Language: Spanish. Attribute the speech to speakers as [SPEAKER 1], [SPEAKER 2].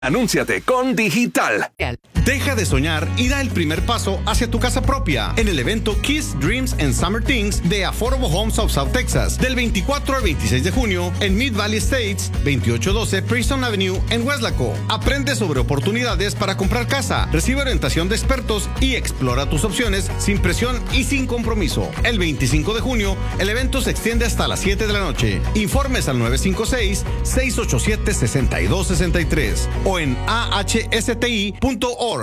[SPEAKER 1] Anúnciate con Digital.
[SPEAKER 2] Deja de soñar y da el primer paso hacia tu casa propia en el evento Kiss, Dreams and Summer Things de Affordable Homes of South Texas del 24 al 26 de junio en Mid Valley Estates, 2812 Preston Avenue en Weslaco. Aprende sobre oportunidades para comprar casa, recibe orientación de expertos y explora tus opciones sin presión y sin compromiso. El 25 de junio, el evento se extiende hasta las 7 de la noche. Informes al 956-687-6263 o en ahsti.org.